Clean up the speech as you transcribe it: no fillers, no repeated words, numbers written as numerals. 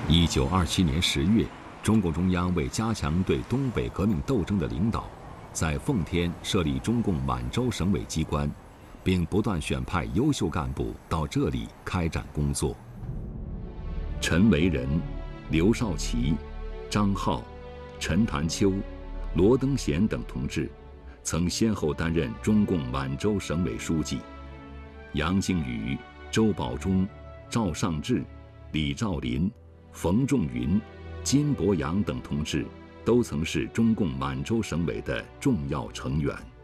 1927年10月，中共中央为加强对东北革命斗争的领导，在奉天设立中共满洲省委机关，并不断选派优秀干部到这里开展工作。陈维仁、刘少奇、张浩、陈潭秋、罗登贤等同志，曾先后担任中共满洲省委书记。杨靖宇、周保中、赵尚志、李兆林、冯仲云、金伯洋等同志，都曾是中共满洲省委的重要成员。